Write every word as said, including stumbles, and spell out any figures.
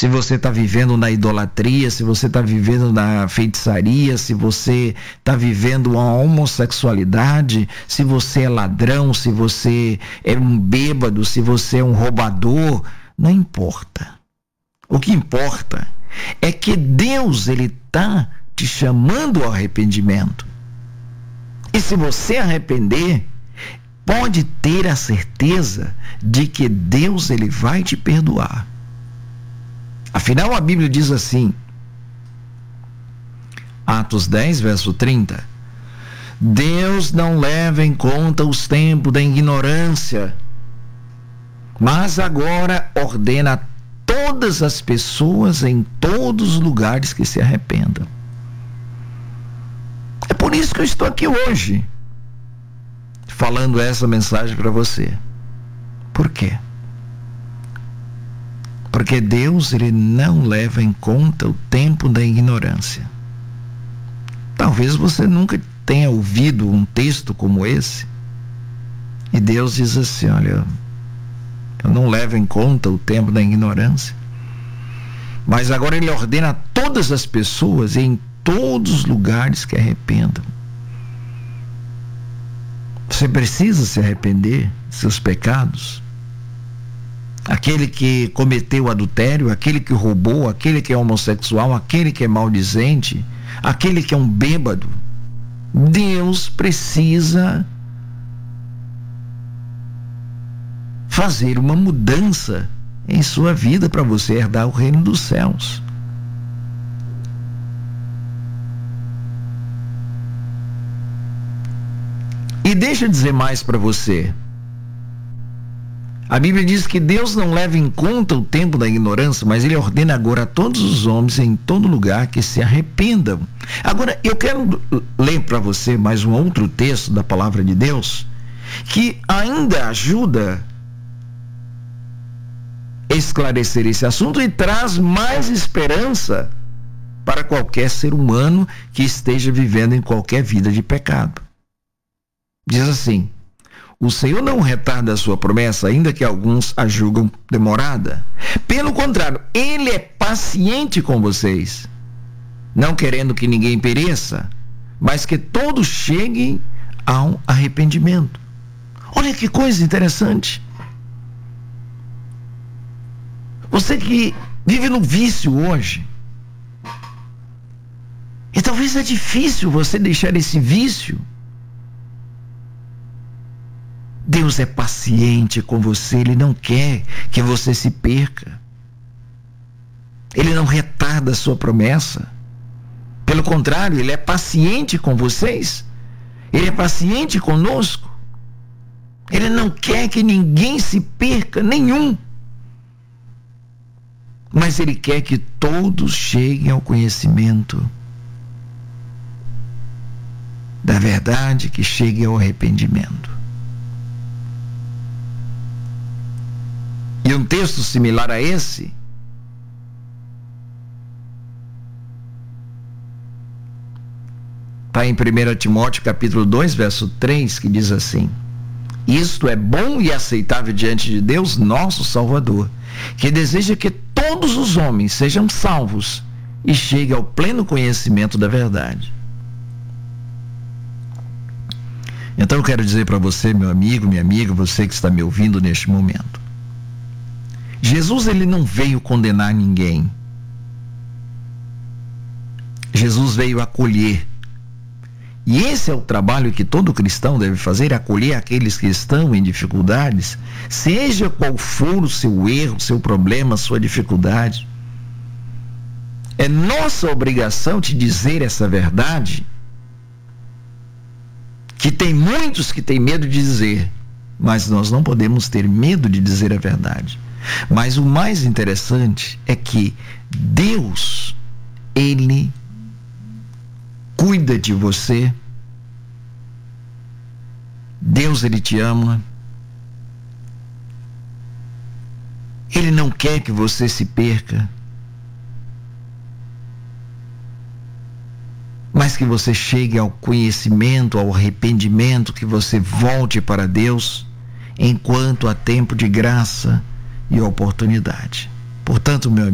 se você está vivendo na idolatria, se você está vivendo na feitiçaria, se você está vivendo a homossexualidade, se você é ladrão, se você é um bêbado, se você é um roubador, não importa. O que importa é que Deus, ele está te chamando ao arrependimento. E se você arrepender, pode ter a certeza de que Deus, ele vai te perdoar. Afinal, a Bíblia diz assim, Atos dez, verso trinta, Deus não leva em conta os tempos da ignorância, mas agora ordena a todas as pessoas em todos os lugares que se arrependam. É por isso que eu estou aqui hoje, falando essa mensagem para você. Por quê? Porque Deus, ele não leva em conta o tempo da ignorância. Talvez você nunca tenha ouvido um texto como esse, e Deus diz assim, olha, eu não levo em conta o tempo da ignorância, mas agora ele ordena a todas as pessoas em todos os lugares que arrependam. Você precisa se arrepender de seus pecados. Aquele que cometeu adultério, aquele que roubou, aquele que é homossexual, aquele que é maldizente, aquele que é um bêbado, Deus precisa fazer uma mudança em sua vida para você herdar o reino dos céus. E deixa eu dizer mais para você. A Bíblia diz que Deus não leva em conta o tempo da ignorância, mas ele ordena agora a todos os homens em todo lugar que se arrependam. Agora, eu quero ler para você mais um outro texto da palavra de Deus, que ainda ajuda a esclarecer esse assunto e traz mais esperança para qualquer ser humano que esteja vivendo em qualquer vida de pecado. Diz assim, o Senhor não retarda a sua promessa, ainda que alguns a julgam demorada. Pelo contrário, ele é paciente com vocês, não querendo que ninguém pereça, mas que todos cheguem ao arrependimento. Olha que coisa interessante. Você que vive no vício hoje, e talvez é difícil você deixar esse vício, Deus é paciente com você, ele não quer que você se perca. Ele não retarda a sua promessa. Pelo contrário, ele é paciente com vocês. Ele é paciente conosco. Ele não quer que ninguém se perca, nenhum. Mas ele quer que todos cheguem ao conhecimento da verdade, que cheguem ao arrependimento. E um texto similar a esse está em primeiro Timóteo capítulo dois, verso três, que diz assim: isto é bom e aceitável diante de Deus, nosso Salvador, que deseja que todos os homens sejam salvos e cheguem ao pleno conhecimento da verdade. Então eu quero dizer para você, meu amigo, minha amiga, você que está me ouvindo neste momento, Jesus, ele não veio condenar ninguém. Jesus veio acolher. E esse é o trabalho que todo cristão deve fazer, acolher aqueles que estão em dificuldades, seja qual for o seu erro, seu problema, sua dificuldade. É nossa obrigação te dizer essa verdade, que tem muitos que têm medo de dizer, mas nós não podemos ter medo de dizer a verdade. Mas o mais interessante é que Deus, ele cuida de você. Deus, ele te ama. Ele não quer que você se perca, mas que você chegue ao conhecimento, ao arrependimento, que você volte para Deus enquanto há tempo de graça e oportunidade. Portanto, meu amigo,